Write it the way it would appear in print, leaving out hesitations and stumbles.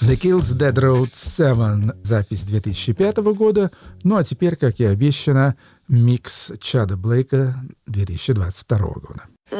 The Kills, Dead Road 7, запись 2005 года. Ну а теперь, как и обещано, микс Чада Блейка 2022 года.